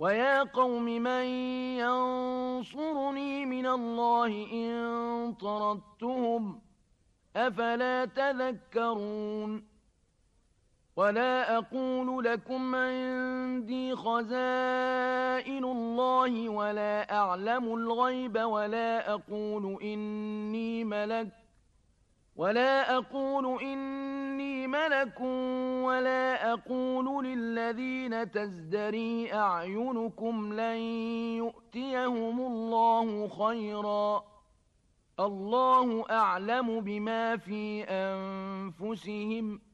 ويا قوم من ينصرني من الله إن طردتهم أفلا تذكرون ولا أقول لكم عندي خزائن الله ولا أعلم الغيب ولا أقول إني ملك ولا أقول للذين تزدري أعينكم لن يؤتيهم الله خيرا الله أعلم بما في أنفسهم